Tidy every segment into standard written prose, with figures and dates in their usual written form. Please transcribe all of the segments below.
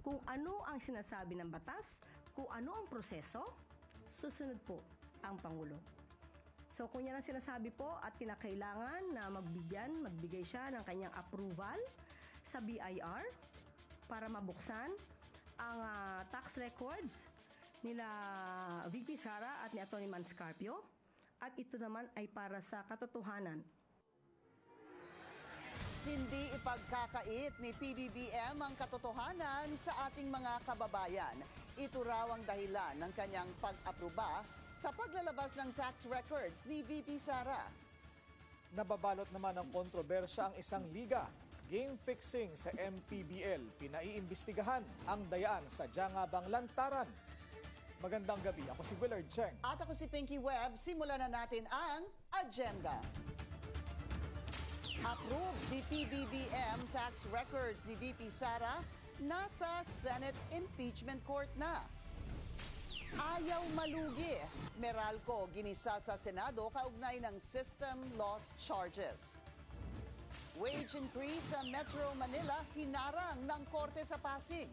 kung ano ang sinasabi ng batas, kung ano ang proseso, susunod po ang Pangulo. So kung yan ang sinasabi po at kinakailangan na magbigay siya ng kanyang approval sa BIR para mabuksan ang tax records nila VP Sara at ni Atty. Manscarpio, at ito naman ay para sa katotohanan. Hindi ipagkakait ni PBBM ang katotohanan sa ating mga kababayan. Ito raw ang dahilan ng kanyang pag-aproba sa paglalabas ng tax records ni VP Sara. Nababalot naman ng kontrobersya ang isang liga. Game fixing sa MPBL, pinaiimbestigahan ang dayaan sa Jangabang Lantaran. Magandang gabi, ako si Willard Cheng. At ako si Pinky Webb, simulan na natin ang agenda. Approved ni PBBM tax records ni VP Sara, nasa Senate Impeachment Court na. Ayaw malugi, Meralco ginisa sa Senado kaugnay ng system loss charges. Wage increase sa Metro Manila hinarang ng korte sa Pasig.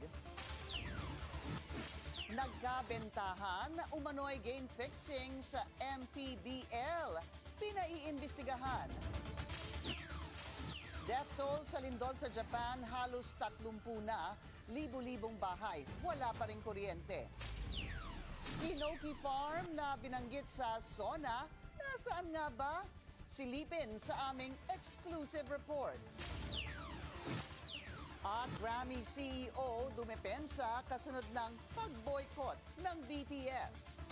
Nagkabentahan na umano'y game fixing sa MPBL, pinaiimbestigahan. Death toll sa lindol sa Japan, halos 30 na, libu-libong bahay, wala pa ring kuryente. Inoki Farm na binanggit sa SONA, nasaan nga ba? Silipin sa aming exclusive report. At Grammy CEO dumepensa kasunod ng pag-boycott ng BTS.